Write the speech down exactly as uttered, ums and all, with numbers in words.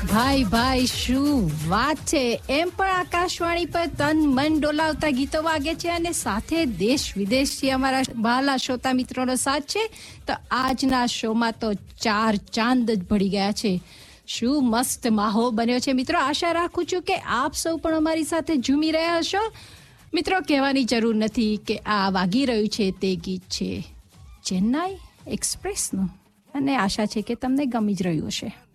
ભાઈ ભાઈ શું વાત છે. એમ પણ આકાશવાણી પર તન મન ડોલાવતા ગીતો વાગે છે અને સાથે દેશ વિદેશથી અમારા વહાલા શ્રોતા મિત્રોનો સાથ છે. તો આજના શોમાં તો ચાર ચાંદ જ ભળી ગયા છે. શું મસ્ત માહોલ બન્યો છે મિત્રો. આશા રાખું છું કે આપ સૌ પણ અમારી સાથે ઝૂમી રહ્યા હશો. મિત્રો, કહેવાની જરૂર નથી કે આ વાગી રહ્યું છે તે ગીત છે ચેન્નાઈ એક્સપ્રેસનું અને આશા છે કે તમને ગમી જ રહ્યું હશે.